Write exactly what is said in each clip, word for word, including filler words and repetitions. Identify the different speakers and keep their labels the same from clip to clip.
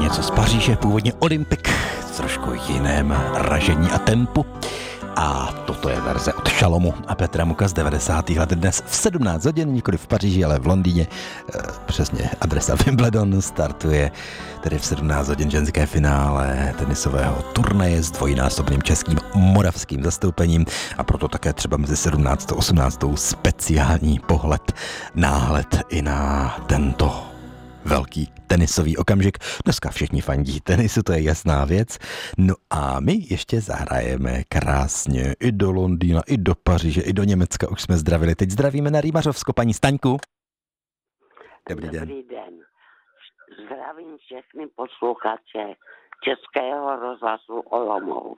Speaker 1: něco z Paříže, původně Olympik, v trošku jiném ražení a tempu. A toto je verze od Šalomu a Petra Muka z devadesátých let dnes v sedmnáct hodin, nikoli v Paříži, ale v Londýně. E, přesně adresa Wimbledon startuje tedy v sedmnáct hodin ženské finále tenisového turnaje s dvojnásobným českým moravským zastoupením a proto také třeba mezi sedmnáctou a osmnáctou speciální pohled, náhled i na tento velký tenisový okamžik. Dneska všichni fandí tenisu, to je jasná věc. No a my ještě zahrajeme krásně i do Londýna, i do Paříže, i do Německa. Už jsme zdravili. Teď zdravíme na Rýmařovsko, paní Staňku. Dobrý den.
Speaker 2: Dobrý den. Zdravím všechny posluchače Českého rozhlasu Olomouc.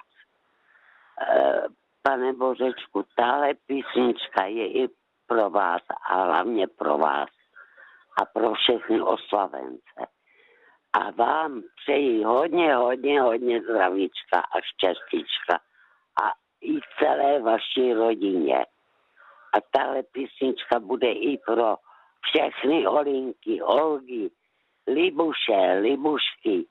Speaker 2: E, pane Bořečku, tahle písnička je i pro vás a hlavně pro vás a pro všechny oslavence. A vám přeji hodně, hodně, hodně zdravíčka a štěstíčka a i celé vaší rodině. A tahle písnička bude i pro všechny Olinky, Olgy, Libuše, Libušky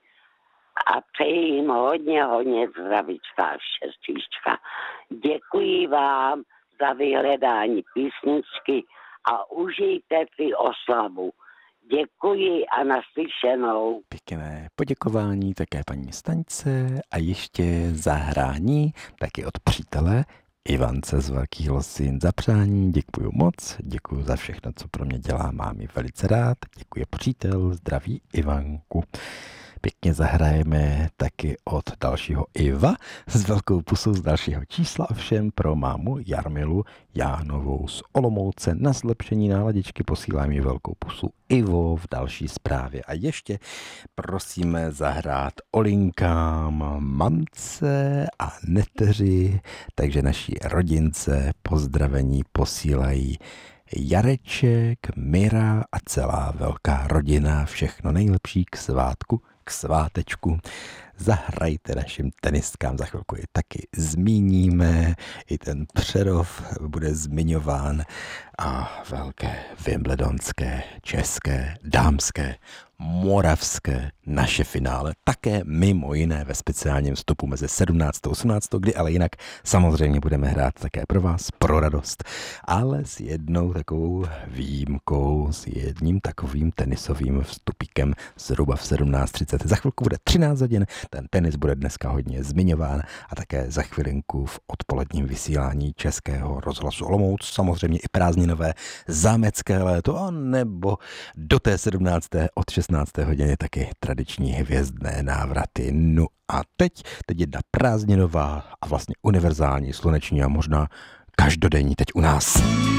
Speaker 2: a přeji jim hodně, hodně zdravíčka a štěstíčka. Děkuji vám za vyhledání písničky a užijte si oslavu. Děkuji a naslyšenou.
Speaker 1: Pěkné poděkování také paní Staňce a ještě zahrání taky od přítele Ivance z Velkých Losyn za přání. Děkuju moc, děkuju za všechno, co pro mě dělá, mám ji velice rád. Děkuji přítel, zdraví Ivanku. Pěkně zahrajeme taky od dalšího Iva s velkou pusou z dalšího čísla, ovšem pro mámu Jarmilu Jánovou z Olomouce. Na zlepšení náladičky posílám jí velkou pusu Ivo v další zprávě. A ještě prosíme zahrát Olinkám, mamce a neteři, takže naší rodince pozdravení posílají Jareček, Mira a celá velká rodina. Všechno nejlepší k svátku, k svátečku. Zahrajte našim tenistkám, za chvilku je taky zmíníme, i ten Přerov bude zmiňován a velké wimbledonské, české, dámské, moravské naše finále, také mimo jiné ve speciálním vstupu mezi sedmnáctou a osmnáctou, kdy ale jinak samozřejmě budeme hrát také pro vás, pro radost, ale s jednou takovou výjimkou, s jedním takovým tenisovým vstupíkem zhruba v sedmnáct třicet. Za chvilku bude třináct hodin, ten tenis bude dneska hodně zmiňován a také za chvilinku v odpoledním vysílání Českého rozhlasu Olomouc, samozřejmě i prázdninové zámecké léto, a nebo do té sedmnácté od šestnácté hodiny taky tradiční hvězdné návraty. No a teď, teď jedna prázdninová a vlastně univerzální sluneční a možná každodenní teď u nás.